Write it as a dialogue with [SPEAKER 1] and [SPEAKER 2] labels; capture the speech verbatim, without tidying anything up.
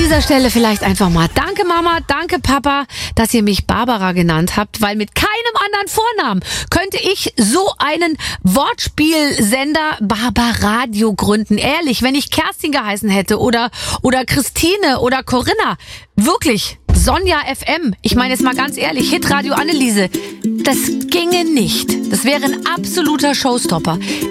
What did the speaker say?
[SPEAKER 1] dieser Stelle vielleicht einfach mal danke Mama, danke Papa, dass ihr mich Barbara genannt habt, weil mit keinem anderen Vornamen könnte ich so einen Wortspielsender Barbaradio gründen. Ehrlich, wenn ich Kerstin geheißen hätte oder, oder Christine oder Corinna, wirklich, Sonja F M, ich meine jetzt mal ganz ehrlich, Hitradio Anneliese, das ginge nicht. Das wäre ein absoluter Showstopper.